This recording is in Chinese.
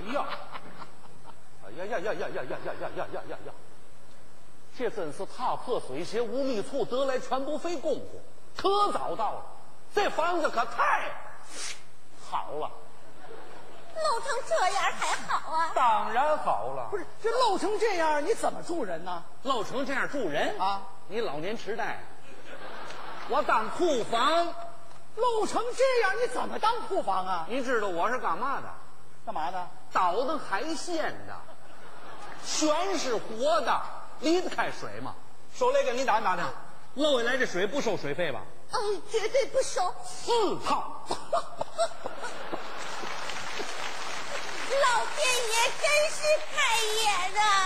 呀，哎呀呀呀呀呀呀呀呀呀呀呀呀！这真是踏破水鞋无觅处，得来全不费工夫，可找到了。这房子可太好了， 漏成这样还好啊？ 当然好了。 不是这漏成这样，你怎么住人呢？ 漏成这样住人啊？ 你老年痴呆？我当库房。 漏成这样，你怎么当库房啊？ 你知道我是干嘛的？ 干嘛的？ 倒腾海鲜的，全是活的，离得开水吗？手雷给你打听，漏下来这水不收水费吧？ 绝对不收。 4套。 老天爷真是开眼啊！